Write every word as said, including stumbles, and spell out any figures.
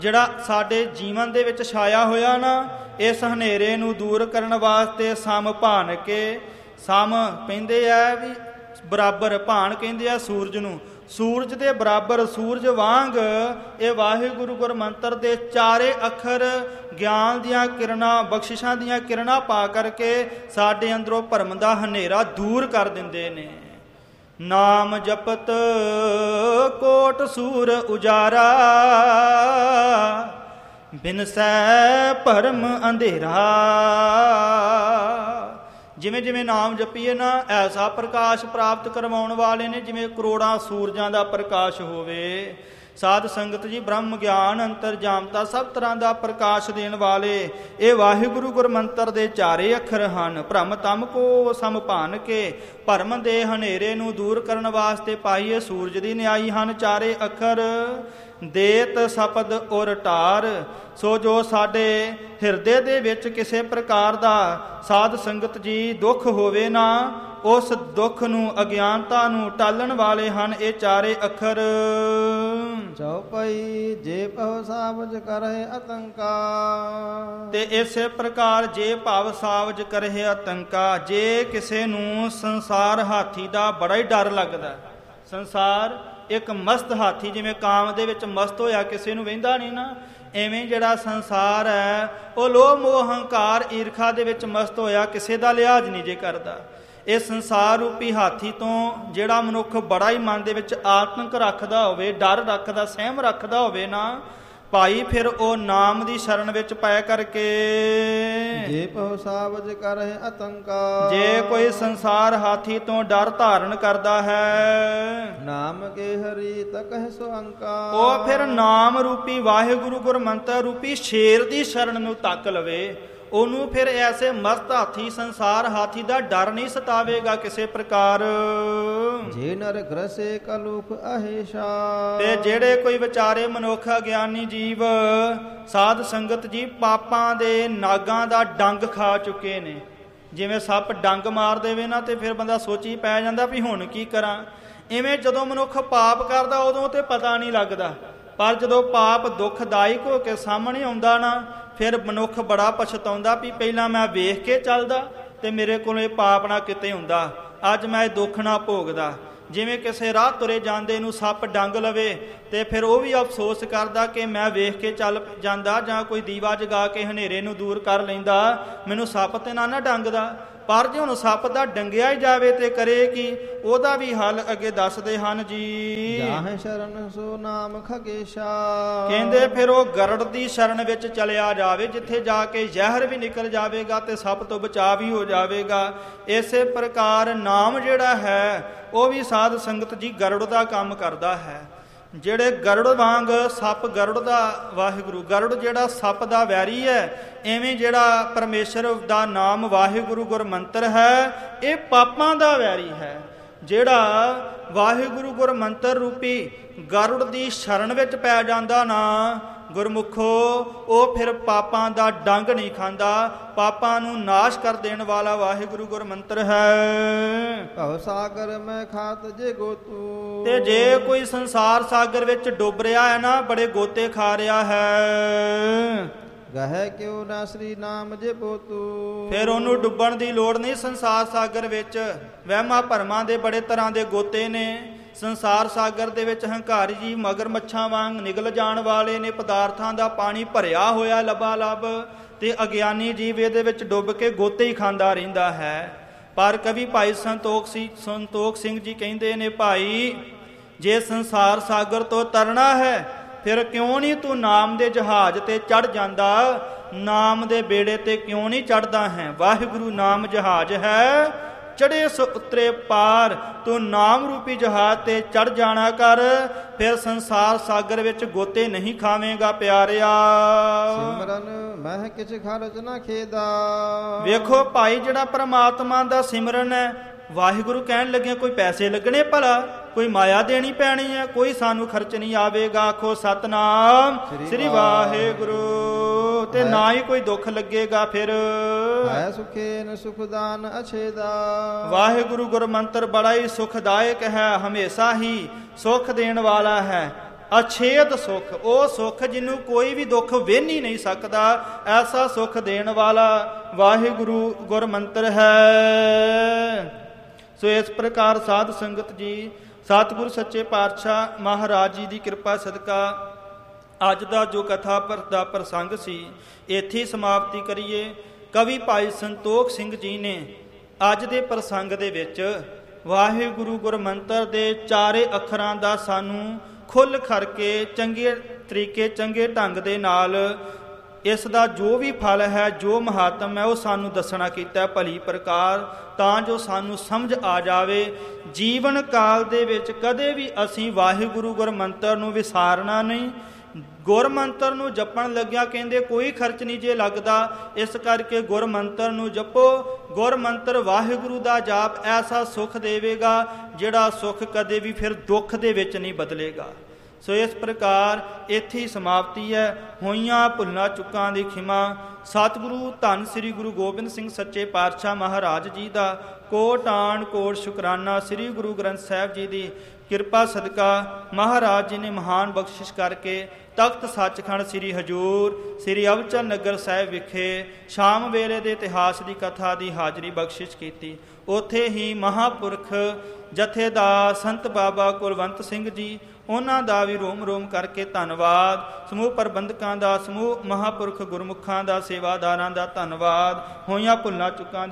ਜਿਹੜਾ ਸਾਡੇ ਜੀਵਨ ਦੇ ਵਿੱਚ ਛਾਇਆ ਹੋਇਆ ਨਾ, ਇਸ ਹਨੇਰੇ ਨੂੰ ਦੂਰ ਕਰਨ ਵਾਸਤੇ ਸਮ ਭਾਨ ਕੇ, ਸਮ ਕਹਿੰਦੇ ਆ ਵੀ ਬਰਾਬਰ, ਭਾਣ ਕਹਿੰਦੇ ਆ ਸੂਰਜ ਨੂੰ, ਸੂਰਜ ਦੇ ਬਰਾਬਰ, ਸੂਰਜ ਵਾਂਗ ਇਹ ਵਾਹਿਗੁਰੂ ਗੁਰ ਮੰਤਰ ਦੇ ਚਾਰੇ ਅੱਖਰ ਗਿਆਨ ਦੀਆਂ ਕਿਰਨਾਂ, ਬਖਸ਼ਿਸ਼ਾਂ ਦੀਆਂ ਕਿਰਨਾਂ ਪਾ ਕਰਕੇ ਸਾਡੇ ਅੰਦਰੋਂ ਭਰਮ ਦਾ ਹਨੇਰਾ ਦੂਰ ਕਰ ਦਿੰਦੇ ਨੇ। ਨਾਮ ਜਪਤ ਕੋਟ ਸੂਰ ਉਜਾਰਾ, ਬਿਨਸੈ ਭਰਮ ਅੰਧੇਰਾ। ਜਿਵੇਂ ਜਿਵੇਂ ਨਾਮ ਜਪੀਏ ਨਾ, ਐਸਾ ਪ੍ਰਕਾਸ਼ ਪ੍ਰਾਪਤ ਕਰਵਾਉਣ ਵਾਲੇ ਨੇ ਜਿਵੇਂ ਕਰੋੜਾਂ ਸੂਰਜਾਂ ਦਾ ਪ੍ਰਕਾਸ਼ ਹੋਵੇ। ਸਾਧ ਸੰਗਤ ਜੀ, ਬ੍ਰਹਮ ਗਿਆਨ ਅੰਤਰਜਾਮਤਾ ਸਭ ਤਰ੍ਹਾਂ ਦਾ ਪ੍ਰਕਾਸ਼ ਦੇਣ ਵਾਲੇ ਇਹ ਵਾਹਿਗੁਰੂ ਗੁਰ ਮੰਤਰ ਦੇ ਚਾਰੇ ਅੱਖਰ ਹਨ। ਭ੍ਰਮ ਤਮ ਕੋ ਸਮ ਭਾਨ ਕੇ, ਭਰਮ ਦੇ ਹਨੇਰੇ ਨੂੰ ਦੂਰ ਕਰਨ ਵਾਸਤੇ ਪਾਈਏ ਸੂਰਜ ਦੀ ਨਿਆਈ ਹਨ ਚਾਰੇ ਅੱਖਰ। ਦੇਤ ਸਪਦ ਔਰ ਢਾਰ, ਸੋ ਜੋ ਸਾਡੇ ਹਿਰਦੇ ਦੇ ਵਿੱਚ ਕਿਸੇ ਪ੍ਰਕਾਰ ਦਾ ਸਾਧ ਸੰਗਤ ਜੀ ਦੁੱਖ ਹੋਵੇ ਨਾ, ਉਸ ਦੁੱਖ ਨੂੰ, ਅਗਿਆਨਤਾ ਨੂੰ ਟਾਲਣ ਵਾਲੇ ਹਨ ਇਹ ਚਾਰੇ ਅੱਖਰ। ਚਉਪਈ ਜੇ ਭਵ ਸਾਵਜ ਕਰਹਿ ਅਤੰਕਾ, ਤੇ ਇਸੇ ਪ੍ਰਕਾਰ ਜੇ ਭਵ ਸਾਵਜ ਕਰਹਿ ਅਤੰਕਾ, ਜੇ ਕਿਸੇ ਨੂੰ ਸੰਸਾਰ ਹਾਥੀ ਦਾ ਬੜਾ ਹੀ ਡਰ ਲੱਗਦਾ। ਸੰਸਾਰ ਇੱਕ ਮਸਤ ਹਾਥੀ, ਜਿਵੇਂ ਕਾਮ ਦੇ ਵਿੱਚ ਮਸਤ ਹੋਇਆ ਕਿਸੇ ਨੂੰ ਵਹਿੰਦਾ ਨਹੀਂ ਨਾ, ਐਵੇਂ ਜਿਹੜਾ ਸੰਸਾਰ ਹੈ ਉਹ ਲੋਭ ਮੋਹ ਹੰਕਾਰ ਈਰਖਾ ਦੇ ਵਿੱਚ ਮਸਤ ਹੋਇਆ, ਕਿਸੇ ਦਾ ਲਿਹਾਜ਼ ਨਹੀਂ ਜੇ ਕਰਦਾ। ਇਹ ਸੰਸਾਰ ਰੂਪੀ ਹਾਥੀ ਤੋਂ ਜਿਹੜਾ ਮਨੁੱਖ ਬੜਾ ਹੀ ਮਨ ਦੇ ਵਿੱਚ ਆਤੰਕ ਰੱਖਦਾ ਹੋਵੇ, ਡਰ ਰੱਖਦਾ, ਸਹਿਮ ਰੱਖਦਾ ਹੋਵੇ ਨਾ ਭਾਈ, ਫਿਰ ਉਹ ਨਾਮ ਦੀ ਸ਼ਰਨ ਵਿੱਚ ਪੈ ਕਰਕੇ ਜੇ ਭਉ ਸਾਵਜ ਕਰਹਿ ਅਤੰਕਾ, ਜੇ ਕੋਈ ਸੰਸਾਰ ਹਾਥੀ ਤੋਂ ਡਰ ਧਾਰਨ ਕਰਦਾ ਹੈ, ਨਾਮ ਕੇ ਹਰੀ ਤਕਹਿ ਸੋ ਅੰਕਾ, ਉਹ ਫਿਰ ਨਾਮ ਰੂਪੀ ਵਾਹਿਗੁਰੂ ਗੁਰ ਮੰਤਰ ਰੂਪੀ ਸ਼ੇਰ ਦੀ ਸ਼ਰਨ ਨੂੰ ਤੱਕ ਲਵੇ। ਉਹਨੂੰ ਫਿਰ ਐਸੇ ਮਸਤ ਹਾਥੀ, ਸੰਸਾਰ ਹਾਥੀ ਦਾ ਡਰ ਨਹੀਂ ਸਤਾਵੇਗਾ ਕਿਸੇ ਪ੍ਰਕਾਰ। ਜੇ ਨਰ ਗ੍ਰਸੇ ਕਲੁਖ ਅਹੇਸ਼ਾ, ਤੇ ਜਿਹੜੇ ਕੋਈ ਵਿਚਾਰੇ ਮਨੁੱਖ ਅਗਿਆਨੀ ਜੀਵ ਸਾਧ ਸੰਗਤ ਜੀ ਪਾਪਾਂ ਦੇ ਨਾਗਾਂ ਦਾ ਡੰਗ ਖਾ ਚੁੱਕੇ ਨੇ। ਜਿਵੇਂ ਸੱਪ ਡੰਗ ਮਾਰ ਦੇਵੇ ਨਾ, ਤੇ ਫਿਰ ਬੰਦਾ ਸੋਚੀ ਪੈ ਜਾਂਦਾ ਵੀ ਹੁਣ ਕੀ ਕਰਾਂ। ਇਵੇਂ ਜਦੋਂ ਮਨੁੱਖ ਪਾਪ ਕਰਦਾ ਉਦੋਂ ਤੇ ਪਤਾ ਨਹੀਂ ਲੱਗਦਾ, ਪਰ ਜਦੋਂ ਪਾਪ ਦੁਖਦਾਇਕ ਹੋ ਕੇ ਸਾਹਮਣੇ ਆਉਂਦਾ ਨਾ, ਫਿਰ ਮਨੁੱਖ ਬੜਾ ਪਛਤਾਉਂਦਾ ਵੀ ਪਹਿਲਾਂ ਮੈਂ ਵੇਖ ਕੇ ਚੱਲਦਾ ਤੇ ਮੇਰੇ ਕੋਲ ਇਹ ਪਾਪ ਨਾ ਕਿਤੇ ਹੁੰਦਾ, ਅੱਜ ਮੈਂ ਇਹ ਦੁੱਖ ਨਾ ਭੋਗਦਾ। ਜਿਵੇਂ ਕਿਸੇ ਰਾਹ ਤੁਰੇ ਜਾਂਦੇ ਨੂੰ ਸੱਪ ਡੰਗ ਲਵੇ ਤੇ ਫਿਰ ਉਹ ਵੀ ਅਫਸੋਸ ਕਰਦਾ ਕਿ ਮੈਂ ਵੇਖ ਕੇ ਚੱਲ ਜਾਂਦਾ, ਜਾਂ ਕੋਈ ਦੀਵਾ ਜਗਾ ਕੇ ਹਨੇਰੇ ਨੂੰ ਦੂਰ ਕਰ ਲੈਂਦਾ, ਮੈਨੂੰ ਸੱਪ ਤੇ ਨਾ ਨਾ ਡੰਗਦਾ। ਪਰ ਜੇ ਹੁਣ ਸੱਪ ਦਾ ਡੰਗਿਆ ਹੀ ਜਾਵੇ ਤੇ ਕਰੇ ਕੀ, ਉਹਦਾ ਵੀ ਹੱਲ ਅੱਗੇ ਦੱਸਦੇ ਹਨ ਜੀ। ਜਾਹੇ ਸ਼ਰਨ ਸੋ ਨਾਮ ਖਗੇਸ਼ਾ, ਕਹਿੰਦੇ ਫਿਰ ਉਹ ਗਰੜ ਦੀ ਸ਼ਰਨ ਵਿੱਚ ਚਲਿਆ ਜਾਵੇ, ਜਿੱਥੇ ਜਾ ਕੇ ਜ਼ਹਿਰ ਵੀ ਨਿਕਲ ਜਾਵੇਗਾ ਤੇ ਸੱਪ ਤੋਂ ਬਚਾਅ ਵੀ ਹੋ ਜਾਵੇਗਾ। ਇਸੇ ਪ੍ਰਕਾਰ ਨਾਮ ਜਿਹੜਾ ਹੈ ਉਹ ਵੀ ਸਾਧ ਸੰਗਤ ਜੀ ਗਰੜ ਦਾ ਕੰਮ ਕਰਦਾ ਹੈ। ਜਿਹੜੇ ਗਰੜ ਵਾਂਗ ਸੱਪ ਗਰੜ ਦਾ, ਵਾਹਿਗੁਰੂ ਗਰੜ ਜਿਹੜਾ ਸੱਪ ਦਾ ਵੈਰੀ ਹੈ, ਐਵੇਂ ਜਿਹੜਾ ਪਰਮੇਸ਼ਰ ਦਾ ਨਾਮ ਵਾਹਿਗੁਰੂ ਗੁਰ ਮੰਤਰ ਹੈ ਇਹ ਪਾਪਾਂ ਦਾ ਵੈਰੀ ਹੈ। ਜਿਹੜਾ ਵਾਹਿਗੁਰੂ ਗੁਰ ਮੰਤਰ ਰੂਪੀ ਗਰੜ ਦੀ ਸ਼ਰਨ ਵਿੱਚ ਪੈ ਜਾਂਦਾ ਨਾ ਗੁਰਮੁਖੋ, ਉਹ ਫਿਰ ਪਾਪਾਂ ਦਾ ਡੰਗ ਨਹੀਂ ਖਾਂਦਾ। ਪਾਪਾਂ ਨੂੰ ਨਾਸ਼ ਕਰ ਦੇਣ ਵਾਲਾ ਵਾਹਿਗੁਰੂ ਗੁਰ ਮੰਤਰ ਹੈ। ਭਵ ਸਾਗਰ ਮੈਂ ਖਾਤ ਜੇ ਗੋਤੂ, ਤੇ ਜੇ ਕੋਈ ਸੰਸਾਰ ਸਾਗਰ ਵਿੱਚ ਡੁੱਬ ਰਿਹਾ ਹੈ ਨਾ, ਬੜੇ ਗੋਤੇ ਖਾ ਰਿਹਾ ਹੈ, ਗਹਿ ਕਿਉ ਨਾ ਸ੍ਰੀ ਨਾਮ ਜੇ ਪੋਤੂ, ਫਿਰ ਉਹਨੂੰ ਡੁੱਬਣ ਦੀ ਲੋੜ ਨਹੀਂ। ਸੰਸਾਰ ਸਾਗਰ ਵਿੱਚ ਵਹਿਮਾਂ ਭਰਮਾਂ ਦੇ ਬੜੇ ਤਰ੍ਹਾਂ ਦੇ ਗੋਤੇ ਨੇ। ਸੰਸਾਰ ਸਾਗਰ ਦੇ ਵਿੱਚ ਹੰਕਾਰੀ ਜੀ ਮਗਰਮੱਛਾਂ ਵਾਂਗ ਨਿਗਲ ਜਾਣ ਵਾਲੇ ਨੇ, ਪਦਾਰਥਾਂ ਦਾ ਪਾਣੀ ਭਰਿਆ ਹੋਇਆ ਲਬਾ ਲਬ, ਤੇ ਅਗਿਆਨੀ ਜੀਵ ਇਹਦੇ ਵਿੱਚ ਡੁੱਬ ਕੇ ਗੋਤੇ ਹੀ ਖਾਂਦਾ ਰਹਿੰਦਾ ਹੈ। ਪਰ ਕਵੀ ਭਾਈ ਸੰਤੋਖ ਸਿੰਘ ਸੰਤੋਖ ਸਿੰਘ ਜੀ ਕਹਿੰਦੇ ਨੇ, ਭਾਈ ਜੇ ਸੰਸਾਰ ਸਾਗਰ ਤੋਂ ਤਰਨਾ ਹੈ ਫਿਰ ਕਿਉਂ ਨਹੀਂ ਤੂੰ ਨਾਮ ਦੇ ਜਹਾਜ਼ ਤੇ ਚੜ ਜਾਂਦਾ, ਨਾਮ ਦੇ ਬੇੜੇ ਤੇ ਕਿਉਂ ਨਹੀਂ ਚੜਦਾ ਹੈ। ਵਾਹਿਗੁਰੂ ਨਾਮ ਜਹਾਜ਼ ਹੈ, ਚੜੇ ਸੋ ਉਤਰੇ ਪਾਰ, ਤੂੰ ਨਾਮ ਰੂਪੀ ਜਹਾਜ਼ ਤੇ ਚੜ ਜਾਣਾ ਕਰ, ਫਿਰ ਸੰਸਾਰ ਸਾਗਰ ਵਿੱਚ ਗੋਤੇ ਨਹੀਂ ਖਾਵੇਂਗਾ ਪਿਆਰਿਆ। ਸਿਮਰਨ ਮਹਿ ਕਿਛ ਖਰਚ ਨਾ ਖੇਦਾ, ਵੇਖੋ ਭਾਈ ਜਿਹੜਾ ਪ੍ਰਮਾਤਮਾ ਦਾ ਸਿਮਰਨ ਹੈ, ਵਾਹਿਗੁਰੂ ਕਹਿਣ ਲੱਗਿਆ ਕੋਈ ਪੈਸੇ ਲੱਗਣੇ ਭਲਾ, ਕੋਈ ਮਾਇਆ ਦੇਣੀ ਪੈਣੀ ਹੈ, ਕੋਈ ਸਾਨੂੰ ਖਰਚ ਨਹੀਂ ਆਵੇਗਾ। ਆਖੋ ਸਤਨਾਮ ਸ੍ਰੀ ਵਾਹਿਗੁਰੂ, ਤੇ ਨਾ ਹੀ ਕੋਈ ਦੁੱਖ ਲੱਗੇਗਾ। ਫਿਰ ਹੈ ਸੁਖੇ ਨ ਸੁਖਦਾਨ ਅਛੇਦਾ, ਵਾਹਿਗੁਰੂ ਗੁਰ ਮੰਤਰ ਬੜਾ ਹੀ ਸੁਖਦਾਇਕ ਹੈ, ਹਮੇਸ਼ਾ ਹੀ ਸੁਖ ਦੇਣ ਵਾਲਾ ਹੈ। ਅਛੇਦ ਸੁਖ, ਉਹ ਸੁਖ ਜਿਹਨੂੰ ਕੋਈ ਵੀ ਦੁੱਖ ਵੇਨ ਹੀ ਨਹੀਂ ਸਕਦਾ, ਐਸਾ ਸੁਖ ਦੇਣ ਵਾਲਾ ਵਾਹਿਗੁਰੂ ਗੁਰਮੰਤਰ ਹੈ। ਸੋ ਇਸ ਪ੍ਰਕਾਰ ਸਾਧ ਸੰਗਤ ਜੀ, ਸਤਿਗੁਰ ਸੱਚੇ ਪਾਤਸ਼ਾਹ ਮਹਾਰਾਜ ਜੀ ਦੀ ਕਿਰਪਾ ਸਦਕਾ ਅੱਜ ਦਾ ਜੋ ਕਥਾ ਪਰ ਦਾ ਪ੍ਰਸੰਗ ਸੀ ਇੱਥੇ ਸਮਾਪਤੀ ਕਰੀਏ। ਕਵੀ ਭਾਈ ਸੰਤੋਖ ਸਿੰਘ ਜੀ ਨੇ ਅੱਜ ਦੇ ਪ੍ਰਸੰਗ ਦੇ ਵਿੱਚ ਵਾਹਿਗੁਰੂ ਗੁਰਮੰਤਰ ਦੇ ਚਾਰੇ ਅੱਖਰਾਂ ਦਾ ਸਾਨੂੰ ਖੁੱਲ੍ਹ ਕਰਕੇ ਚੰਗੇ ਤਰੀਕੇ ਚੰਗੇ ਢੰਗ ਦੇ ਨਾਲ ਇਸ ਦਾ ਜੋ ਵੀ ਫਲ ਹੈ, ਜੋ ਮਹਾਤਮ ਹੈ, ਉਹ ਸਾਨੂੰ ਦੱਸਣਾ ਕੀਤਾ ਭਲੀ ਪ੍ਰਕਾਰ, ਤਾਂ ਜੋ ਸਾਨੂੰ ਸਮਝ ਆ ਜਾਵੇ। ਜੀਵਨ ਕਾਲ ਦੇ ਵਿੱਚ ਕਦੇ ਵੀ ਅਸੀਂ ਵਾਹਿਗੁਰੂ ਗੁਰਮੰਤਰ ਨੂੰ ਵਿਸਾਰਨਾ ਨਹੀਂ। ਗੁਰਮੰਤਰ ਨੂੰ ਜਪਣ ਲੱਗਿਆ ਕਹਿੰਦੇ ਕੋਈ ਖਰਚ ਨਹੀਂ ਜੇ ਲੱਗਦਾ, ਇਸ ਕਰਕੇ ਗੁਰਮੰਤਰ ਨੂੰ ਜਪੋ। ਗੁਰਮੰਤਰ ਵਾਹਿਗੁਰੂ ਦਾ ਜਾਪ ਐਸਾ ਸੁਖ ਦੇਵੇਗਾ ਜਿਹੜਾ ਸੁਖ ਕਦੇ ਵੀ ਫਿਰ ਦੁੱਖ ਦੇ ਵਿੱਚ ਨਹੀਂ ਬਦਲੇਗਾ। ਸੋ ਇਸ ਪ੍ਰਕਾਰ ਇੱਥੇ ਹੀ ਸਮਾਪਤੀ ਹੈ। ਹੋਈਆਂ ਭੁੱਲਾਂ ਚੁੱਕਾਂ ਦੀ ਖਿਮਾ। ਸਤਿਗੁਰੂ ਧੰਨ ਸ੍ਰੀ ਗੁਰੂ ਗੋਬਿੰਦ ਸਿੰਘ ਸੱਚੇ ਪਾਤਸ਼ਾਹ ਮਹਾਰਾਜ ਜੀ ਦਾ ਕੋਟਾਨ ਕੋਟ ਸ਼ੁਕਰਾਨਾ। ਸ੍ਰੀ ਗੁਰੂ ਗ੍ਰੰਥ ਸਾਹਿਬ ਜੀ ਦੀ ਕਿਰਪਾ ਸਦਕਾ ਮਹਾਰਾਜ ਜੀ ਨੇ ਮਹਾਨ ਬਖਸ਼ਿਸ਼ ਕਰਕੇ ਤਖਤ ਸੱਚਖੰਡ ਸ੍ਰੀ ਹਜੂਰ ਸ੍ਰੀ ਅਬਚਲ ਨਗਰ ਸਾਹਿਬ ਵਿਖੇ ਸ਼ਾਮ ਵੇਲੇ ਦੇ ਇਤਿਹਾਸ ਦੀ ਕਥਾ ਦੀ ਹਾਜ਼ਰੀ ਬਖਸ਼ਿਸ਼ ਕੀਤੀ। ਉੱਥੇ ਹੀ ਮਹਾਂਪੁਰਖ ਜਥੇਦਾਰ ਸੰਤ ਬਾਬਾ ਕੁਲਵੰਤ ਸਿੰਘ ਜੀ, ਉਹਨਾਂ ਦਾ ਵੀ ਰੋਮ ਰੋਮ ਕਰਕੇ ਧੰਨਵਾਦ। ਸਮੂਹ ਪ੍ਰਬੰਧਕਾਂ ਦਾ, ਸਮੂਹ ਮਹਾਂਪੁਰਖ ਗੁਰਮੁਖਾਂ ਦਾ, ਸੇਵਾਦਾਰਾਂ ਦਾ ਧੰਨਵਾਦ। ਹੋਈਆਂ ਭੁੱਲਾਂ ਚੁੱਕਾਂ ਦੀ